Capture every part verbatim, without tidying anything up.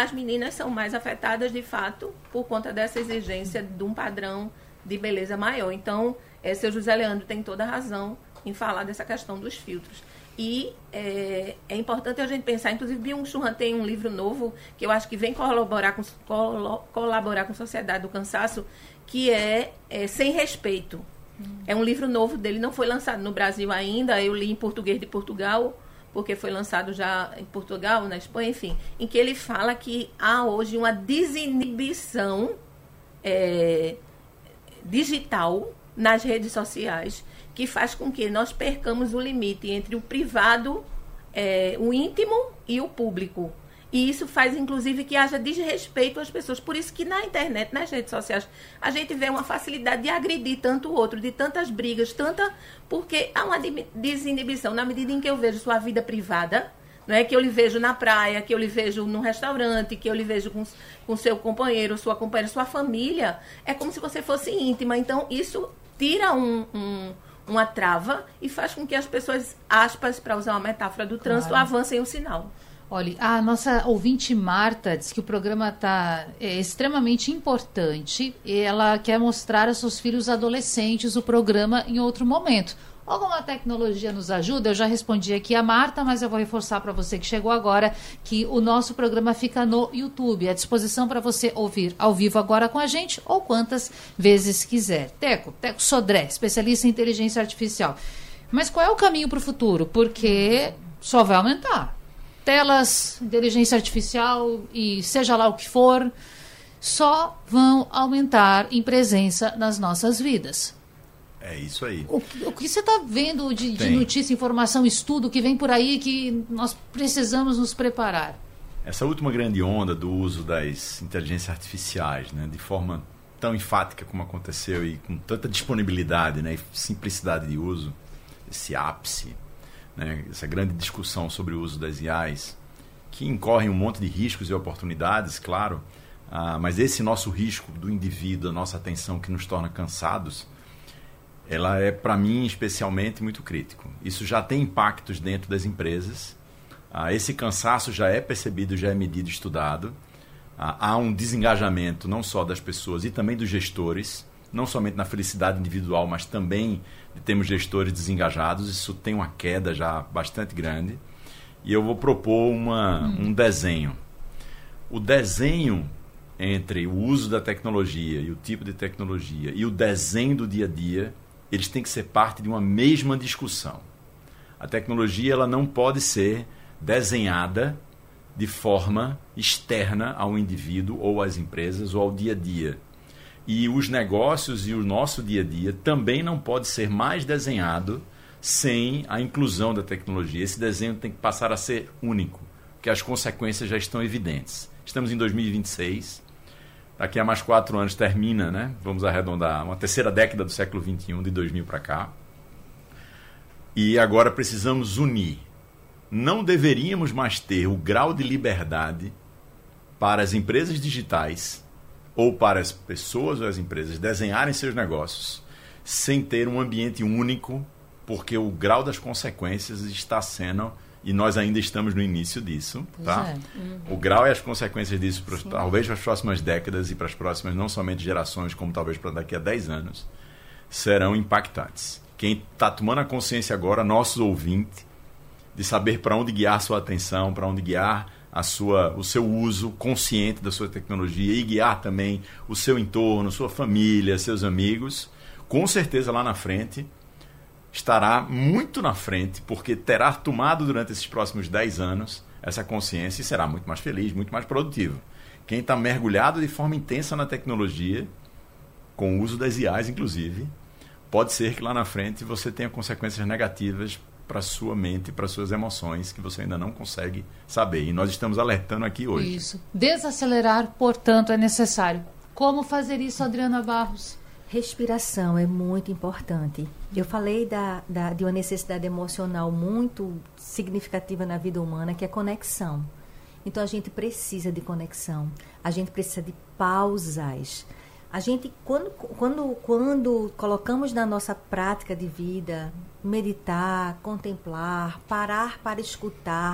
as meninas são mais afetadas, de fato, por conta dessa exigência de um padrão de beleza maior. Então, é, seu José Leandro tem toda a razão em falar dessa questão dos filtros. E é, é importante a gente pensar, inclusive Byung-Chul Han tem um livro novo que eu acho que vem colaborar com, colo, colaborar com a Sociedade do Cansaço, que é, é Sem Respeito. Hum. É um livro novo dele, não foi lançado no Brasil ainda, eu li em português de Portugal, porque foi lançado já em Portugal, na Espanha, enfim, em que ele fala que há hoje uma desinibição é, digital nas redes sociais, que faz com que nós percamos o limite entre o privado, é, o íntimo e o público. E isso faz, inclusive, que haja desrespeito às pessoas. Por isso que na internet, nas redes sociais, a gente vê uma facilidade de agredir tanto o outro, de tantas brigas, tanta... Porque há uma desinibição. Na medida em que eu vejo sua vida privada, não é? Que eu lhe vejo na praia, que eu lhe vejo num restaurante, que eu lhe vejo com, com seu companheiro, sua companheira, sua família, é como se você fosse íntima. Então, isso tira um... um uma trava e faz com que as pessoas, aspas, para usar uma metáfora do trânsito, claro, avancem o sinal. Olha, a nossa ouvinte Marta diz que o programa está é, extremamente importante e ela quer mostrar aos seus filhos adolescentes o programa em outro momento. Alguma tecnologia nos ajuda? Eu já respondi aqui a Marta, mas eu vou reforçar para você que chegou agora que o nosso programa fica no YouTube, à disposição para você ouvir ao vivo agora com a gente ou quantas vezes quiser. Teco, Teco Sodré, especialista em inteligência artificial. Mas qual é o caminho para o futuro? Porque só vai aumentar. Telas, inteligência artificial e seja lá o que for, só vão aumentar em presença nas nossas vidas. É isso aí. O, o que você está vendo de, de notícia, informação, estudo que vem por aí que nós precisamos nos preparar? Essa última grande onda do uso das inteligências artificiais, né, de forma tão enfática como aconteceu e com tanta disponibilidade, né, e simplicidade de uso, esse ápice, né, essa grande discussão sobre o uso das I As, que incorrem um monte de riscos e oportunidades, claro, ah, mas esse nosso risco do indivíduo, a nossa atenção que nos torna cansados, ela é, para mim, especialmente muito crítico. Isso já tem impactos dentro das empresas. Ah, esse cansaço já é percebido, já é medido e estudado. Ah, há um desengajamento não só das pessoas e também dos gestores, não somente na felicidade individual, mas também de termos gestores desengajados. Isso tem uma queda já bastante grande. E eu vou propor uma, hum. um desenho. O desenho entre o uso da tecnologia e o tipo de tecnologia e o desenho do dia a dia, eles têm que ser parte de uma mesma discussão. A tecnologia ela não pode ser desenhada de forma externa ao indivíduo ou às empresas ou ao dia a dia. E os negócios e o nosso dia a dia também não pode ser mais desenhado sem a inclusão da tecnologia. Esse desenho tem que passar a ser único, porque as consequências já estão evidentes. Estamos em dois mil e vinte e seis. Daqui a mais quatro anos termina, né? Vamos arredondar, uma terceira década do século vinte e um, de dois mil para cá. E agora precisamos unir. Não deveríamos mais ter o grau de liberdade para as empresas digitais ou para as pessoas ou as empresas desenharem seus negócios sem ter um ambiente único, porque o grau das consequências está sendo... E nós ainda estamos no início disso, tá? É. Uhum. O grau e as consequências disso, para, talvez para as próximas décadas e para as próximas, não somente gerações, como talvez para daqui a dez anos, serão impactantes. Quem está tomando a consciência agora, nossos ouvintes, de saber para onde guiar sua atenção, para onde guiar a sua, o seu uso consciente da sua tecnologia e guiar também o seu entorno, sua família, seus amigos, com certeza lá na frente estará muito na frente, porque terá tomado durante esses próximos dez anos essa consciência e será muito mais feliz, muito mais produtivo. Quem está mergulhado de forma intensa na tecnologia, com o uso das I As inclusive, pode ser que lá na frente você tenha consequências negativas para a sua mente, para as suas emoções, que você ainda não consegue saber. E nós estamos alertando aqui hoje. Isso. Desacelerar, portanto, é necessário. Como fazer isso, Adriana Barros? Respiração é muito importante. Eu falei da, da, de uma necessidade emocional muito significativa na vida humana, que é conexão. Então, a gente precisa de conexão. A gente precisa de pausas. A gente, quando, quando, quando colocamos na nossa prática de vida, meditar, contemplar, parar para escutar,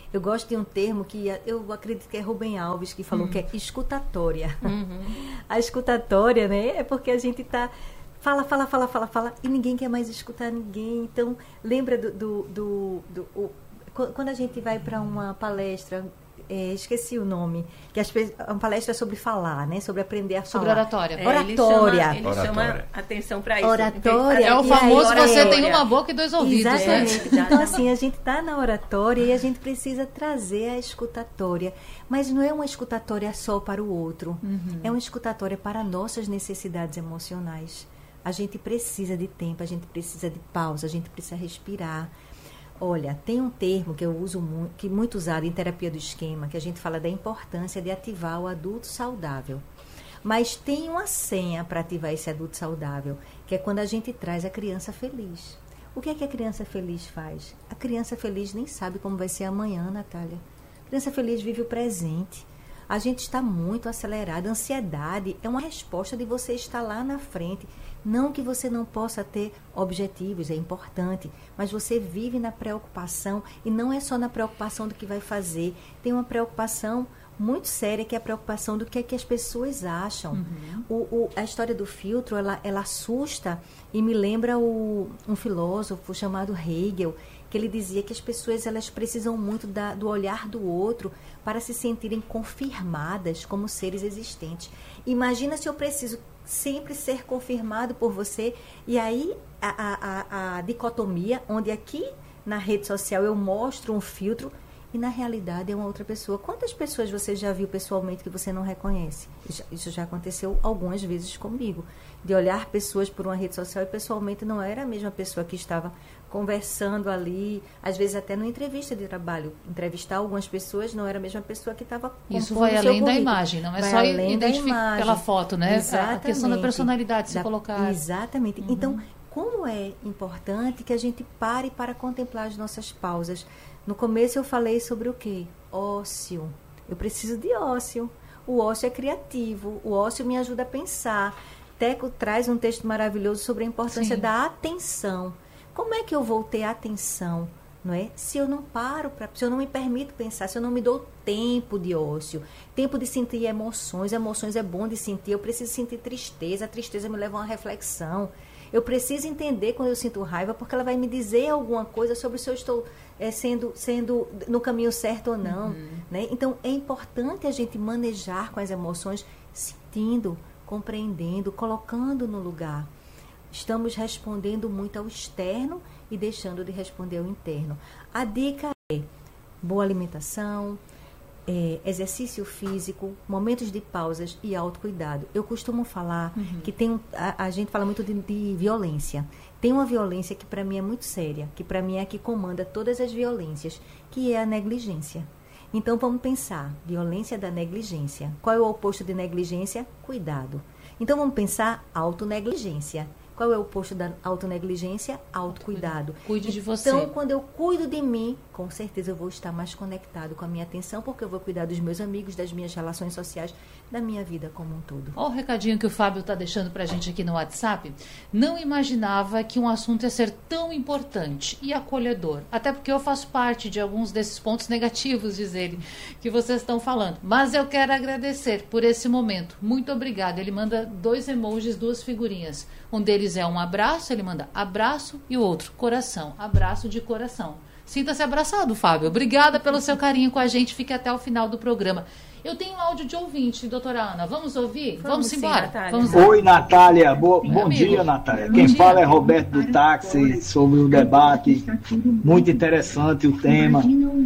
Eu gosto de um termo que eu acredito que é Rubem Alves que falou, hum. que é escutatória. Uhum. A escutatória, né, é porque a gente está... Fala, fala, fala, fala, fala, e ninguém quer mais escutar ninguém. Então, lembra do... do, do, do o, quando a gente vai para uma palestra... É, esqueci o nome, que as, uma palestra sobre falar, né? Sobre aprender a falar. Sobre oratória. É, oratória. Ele chama, ele chama atenção para isso. Oratória. É o famoso aí, você é, tem uma boca e dois ouvidos, exatamente. né? Então, assim, a gente está na oratória e a gente precisa trazer a escutatória. Mas não é uma escutatória só para o outro. Uhum. É uma escutatória para nossas necessidades emocionais. A gente precisa de tempo, a gente precisa de pausa, a gente precisa respirar. Olha, tem um termo que eu uso muito, que é muito usado em terapia do esquema, que a gente fala da importância de ativar o adulto saudável. Mas tem uma senha para ativar esse adulto saudável, que é quando a gente traz a criança feliz. O que é que a criança feliz faz? A criança feliz nem sabe como vai ser amanhã, Natália. A criança feliz vive o presente. A gente está muito acelerado. A ansiedade é uma resposta de você estar lá na frente. Não que você não possa ter objetivos, é importante, mas você vive na preocupação e não é só na preocupação do que vai fazer. Tem uma preocupação muito séria, que é a preocupação do que é que as pessoas acham. Uhum. O, o, a história do filtro, ela, ela assusta e me lembra o, um filósofo chamado Hegel, que ele dizia que as pessoas elas precisam muito da, do olhar do outro para se sentirem confirmadas como seres existentes. Imagina se eu preciso sempre ser confirmado por você, e aí a, a, a, a dicotomia, onde aqui na rede social eu mostro um filtro e na realidade é uma outra pessoa. Quantas pessoas você já viu pessoalmente que você não reconhece? Isso já aconteceu algumas vezes comigo, de olhar pessoas por uma rede social e pessoalmente não era a mesma pessoa que estava conversando ali, às vezes até numa entrevista de trabalho. Entrevistar algumas pessoas não era a mesma pessoa que estava compondo Isso vai além da imagem, não é vai só identificar pela foto, né? Exatamente. A questão da personalidade se da, colocar. Exatamente. Uhum. Então, como é importante que a gente pare para contemplar as nossas pausas. No começo eu falei sobre o quê? Ócio. Eu preciso de ócio. O ócio é criativo. O ócio me ajuda a pensar. Teco traz um texto maravilhoso sobre a importância Sim. da atenção. Como é que eu vou ter atenção, não é? Se eu não paro, pra, se eu não me permito pensar, se eu não me dou tempo de ócio, tempo de sentir emoções. Emoções é bom de sentir. Eu preciso sentir tristeza. A tristeza me leva a uma reflexão. Eu preciso entender quando eu sinto raiva, porque ela vai me dizer alguma coisa sobre se eu estou é, sendo, sendo no caminho certo ou não. Uhum. Né? Então, é importante a gente manejar com as emoções, sentindo, compreendendo, colocando no lugar. Estamos respondendo muito ao externo e deixando de responder ao interno. A dica é boa alimentação, é, exercício físico, momentos de pausas e autocuidado. Eu costumo falar uhum. que tem um, a, a gente fala muito de, de violência. Tem uma violência que para mim é muito séria, que para mim é a que comanda todas as violências, que é a negligência. Então vamos pensar, violência da negligência. Qual é o oposto de negligência? Cuidado. Então vamos pensar autonegligência. Qual é o oposto da autonegligência? Autocuidado. Cuide de você. Então, quando eu cuido de mim, com certeza eu vou estar mais conectado com a minha atenção, porque eu vou cuidar dos meus amigos, das minhas relações sociais, da minha vida como um todo. Olha o recadinho que o Fábio está deixando para a gente aqui no WhatsApp. Não imaginava que um assunto ia ser tão importante e acolhedor. Até porque eu faço parte de alguns desses pontos negativos, diz ele, que vocês estão falando. Mas eu quero agradecer por esse momento. Muito obrigada. Ele manda dois emojis, duas figurinhas. Um deles é um abraço, ele manda abraço, e o outro, coração. Abraço de coração. Sinta-se abraçado, Fábio. Obrigada pelo seu carinho com a gente. Fique até o final do programa. Eu tenho um áudio de ouvinte, doutora Ana. Vamos ouvir? Vamos, Vamos embora. Sim, Vamos Oi, Natália. Bo bom amigo. dia, Natália. Quem dia. fala é Roberto do Táxi, sobre o debate. Muito interessante o tema.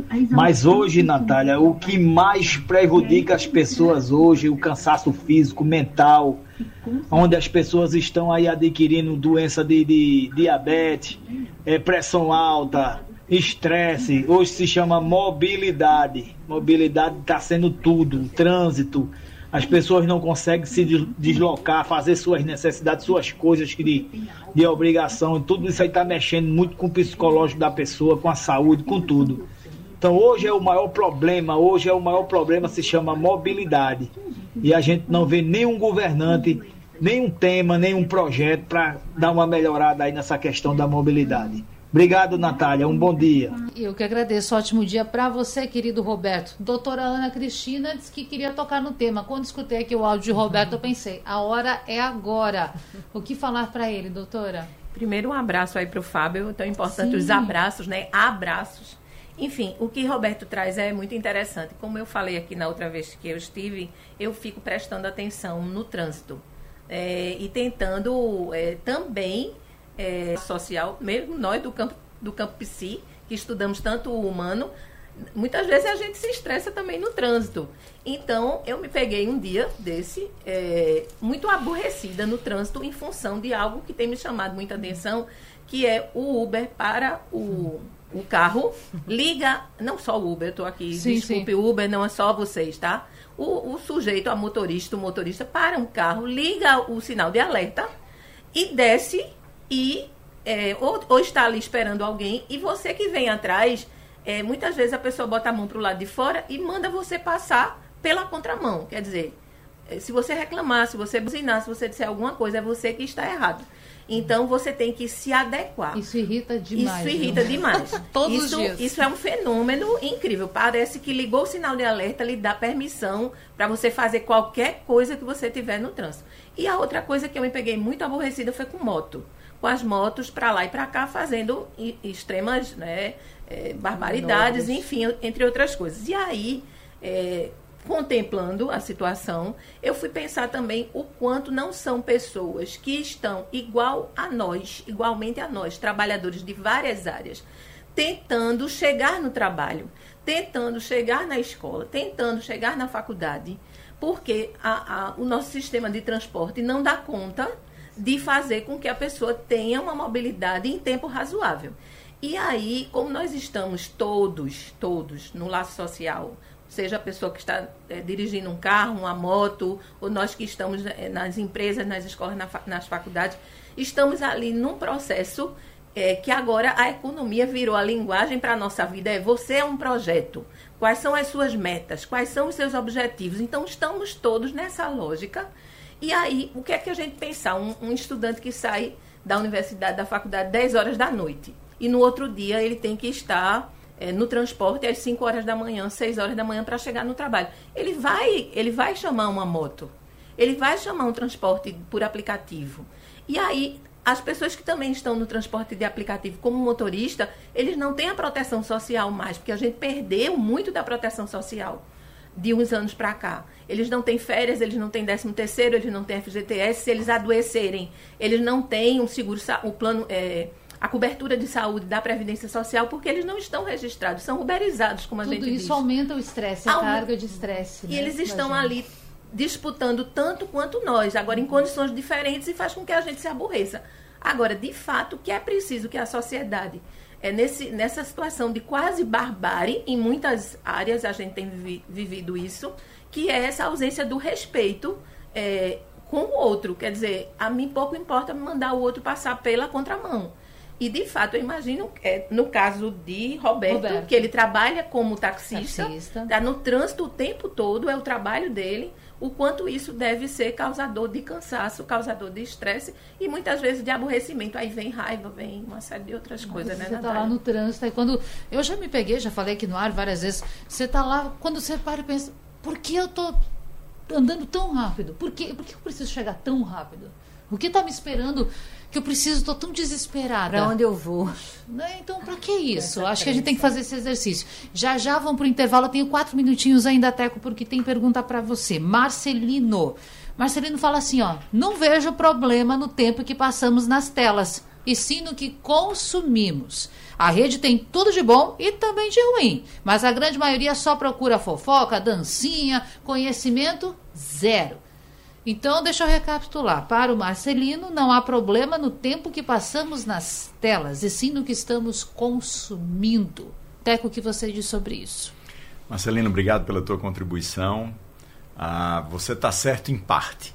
Mas hoje, Natália, o que mais prejudica as pessoas hoje, o cansaço físico, mental, onde as pessoas estão aí adquirindo doença de, de diabetes, é, pressão alta, estresse, hoje se chama mobilidade. Mobilidade está sendo tudo, trânsito. As pessoas não conseguem se deslocar, fazer suas necessidades, suas coisas de, de obrigação. Tudo isso aí está mexendo muito com o psicológico da pessoa, com a saúde, com tudo. Então hoje é o maior problema, hoje é o maior problema, se chama mobilidade. E a gente não vê nenhum governante, nenhum tema, nenhum projeto para dar uma melhorada aí nessa questão da mobilidade. Obrigado, Natália. Um bom dia. Eu que agradeço. Ótimo dia para você, querido Roberto. Doutora Ana Cristina disse que queria tocar no tema. Quando escutei aqui o áudio de Roberto, eu pensei, a hora é agora. O que falar para ele, doutora? Primeiro, um abraço aí para o Fábio. Tão importante Sim. os abraços, né? Abraços. Enfim, o que Roberto traz é muito interessante. Como eu falei aqui na outra vez que eu estive, eu fico prestando atenção no trânsito. É, e tentando é, também... É, social, mesmo nós do campo, do campo psi, que estudamos tanto o humano, muitas vezes a gente se estressa também no trânsito. Então, eu me peguei um dia desse, é, muito aborrecida no trânsito em função de algo que tem me chamado muita atenção, que é o Uber para o, o carro. Liga, não só o Uber, eu estou aqui, sim, desculpe, sim. o Uber não é só vocês, tá? O, o sujeito, a motorista, o motorista para um carro, liga o sinal de alerta e desce e é, ou, ou está ali esperando alguém, e você que vem atrás, é, muitas vezes a pessoa bota a mão para o lado de fora e manda você passar pela contramão. Quer dizer, é, se você reclamar, se você buzinar, se você disser alguma coisa, é você que está errado. Então, você tem que se adequar. Isso irrita demais. Isso irrita viu? demais. Todos isso, os dias. Isso é um fenômeno incrível. Parece que ligou o sinal de alerta, lhe dá permissão para você fazer qualquer coisa que você tiver no trânsito. E a outra coisa que eu me peguei muito aborrecida foi com moto. Com as motos para lá e para cá, fazendo extremas, né, é, barbaridades, Novos. enfim, entre outras coisas. E aí, é, contemplando a situação, eu fui pensar também o quanto não são pessoas que estão igual a nós, igualmente a nós, trabalhadores de várias áreas, tentando chegar no trabalho, tentando chegar na escola, tentando chegar na faculdade, porque a, a, o nosso sistema de transporte não dá conta de fazer com que a pessoa tenha uma mobilidade em tempo razoável. E aí, como nós estamos todos, todos no laço social, seja a pessoa que está é, dirigindo um carro, uma moto, ou nós que estamos é, nas empresas, nas escolas, na, nas faculdades, estamos ali num processo é, que agora a economia virou a linguagem para a nossa vida. É, você é um projeto. Quais são as suas metas? Quais são os seus objetivos? Então, estamos todos nessa lógica. E aí, o que é que a gente pensar? Um, um estudante que sai da universidade, da faculdade, dez horas da noite. E no outro dia ele tem que estar é, no transporte às cinco horas da manhã, seis horas da manhã para chegar no trabalho. Ele vai, ele vai chamar uma moto. Ele vai chamar um transporte por aplicativo. E aí, as pessoas que também estão no transporte de aplicativo como motorista, eles não têm a proteção social mais, porque a gente perdeu muito da proteção social de uns anos para cá. Eles não têm férias, eles não têm décimo terceiro, eles não têm F G T S, se eles adoecerem, eles não têm um seguro, o plano, é, a cobertura de saúde da Previdência Social, porque eles não estão registrados, são uberizados, como a Tudo gente diz. Tudo isso aumenta o estresse, a Aum... carga de estresse. E né, eles estão gente. ali disputando tanto quanto nós, agora em condições diferentes, e faz com que a gente se aborreça. Agora, de fato, o que é preciso que a sociedade... É nesse, nessa situação de quase barbárie, em muitas áreas a gente tem vi, vivido isso, que é essa ausência do respeito é, com o outro. Quer dizer, a mim pouco importa mandar o outro passar pela contramão. E, de fato, eu imagino, é, no caso de Roberto, Roberto, que ele trabalha como taxista, taxista, tá no trânsito o tempo todo, é o trabalho dele, o quanto isso deve ser causador de cansaço, causador de estresse e muitas vezes de aborrecimento. Aí vem raiva, vem uma série de outras coisas, né, Você Natália? tá lá no trânsito, aí quando... Eu já me peguei, já falei aqui no ar várias vezes, você tá lá, quando você para e pensa, por que eu tô andando tão rápido? Por que, por que eu preciso chegar tão rápido? O que tá me esperando que eu preciso, tô tão desesperada? Para onde eu vou? Então, para que isso? Acho que a gente tem que fazer esse exercício. Já já vamos pro intervalo, eu tenho quatro minutinhos ainda, Teco, porque tem pergunta para você. Marcelino. Marcelino fala assim, ó, não vejo problema no tempo que passamos nas telas, e sim no que consumimos. A rede tem tudo de bom e também de ruim, mas a grande maioria só procura fofoca, dancinha, conhecimento zero. Então, deixa eu recapitular. Para o Marcelino, não há problema no tempo que passamos nas telas, e sim no que estamos consumindo. Teco, o que você diz sobre isso? Marcelino, obrigado pela tua contribuição. Ah, você está certo em parte.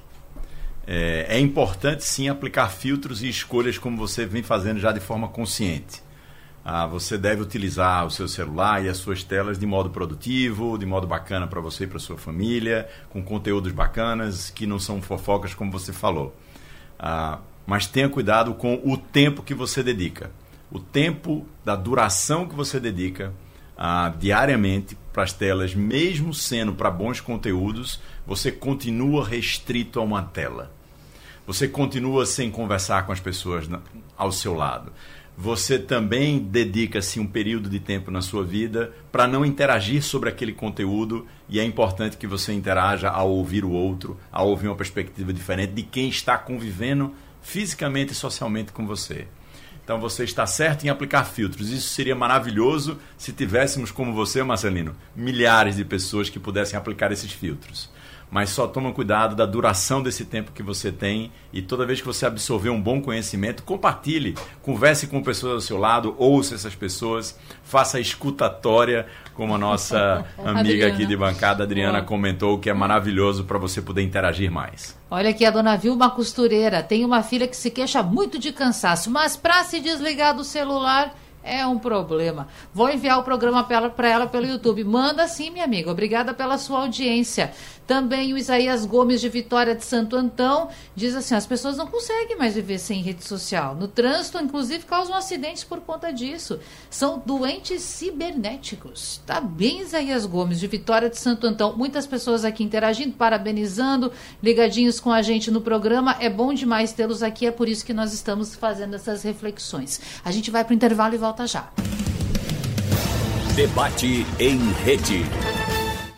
É, é importante, sim, aplicar filtros e escolhas como você vem fazendo já de forma consciente. Ah, você deve utilizar o seu celular e as suas telas de modo produtivo, de modo bacana para você e para sua família, com conteúdos bacanas, que não são fofocas, como você falou. Ah, mas tenha cuidado com o tempo que você dedica. o tempo da duração que você dedica ah, diariamente para as telas, mesmo sendo para bons conteúdos, você continua restrito a uma tela. Você continua sem conversar com as pessoas na, ao seu lado. Você também dedica-se um período de tempo na sua vida para não interagir sobre aquele conteúdo, e é importante que você interaja ao ouvir o outro, ao ouvir uma perspectiva diferente de quem está convivendo fisicamente e socialmente com você. Então você está certo em aplicar filtros. Isso seria maravilhoso se tivéssemos, como você, Marcelino, milhares de pessoas que pudessem aplicar esses filtros. Mas só toma cuidado da duração desse tempo que você tem, e toda vez que você absorver um bom conhecimento, compartilhe, converse com pessoas ao seu lado, ouça essas pessoas, faça a escutatória, como a nossa amiga Adriana. Aqui de bancada, Adriana, Boa. Comentou, que é maravilhoso para você poder interagir mais. Olha aqui, a dona Vilma Costureira tem uma filha que se queixa muito de cansaço, mas para se desligar do celular é um problema. Vou enviar o programa para ela, para ela pelo YouTube. Manda sim, minha amiga. Obrigada pela sua audiência. Também o Isaías Gomes, de Vitória de Santo Antão, diz assim: as pessoas não conseguem mais viver sem rede social. No trânsito, inclusive, causam acidentes por conta disso. São doentes cibernéticos. Tá bem, Isaías Gomes, de Vitória de Santo Antão. Muitas pessoas aqui interagindo, parabenizando, ligadinhos com a gente no programa. É bom demais tê-los aqui, é por isso que nós estamos fazendo essas reflexões. A gente vai para o intervalo e volta já. Debate em rede.